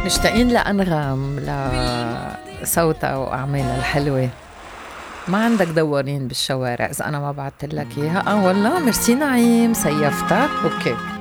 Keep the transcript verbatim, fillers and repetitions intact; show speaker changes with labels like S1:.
S1: مشتاقين لأنغام، لصوتها وأعمالها الحلوة. ما عندك دورين بالشوارع إذا أنا ما بعتلك إياها. آه والله ميرسي نعيم، سيفتك. أوكي.